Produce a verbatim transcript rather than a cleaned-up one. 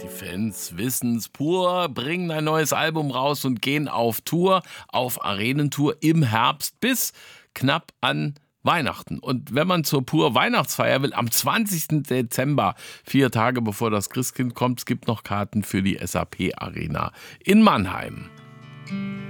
Die Fans wissen's, Pur bringen ein neues Album raus und gehen auf Tour, auf Arenentour im Herbst bis knapp an Weihnachten. Und wenn man zur Pur Weihnachtsfeier will, am zwanzigsten Dezember, vier Tage bevor das Christkind kommt, es gibt noch Karten für die S A P Arena in Mannheim.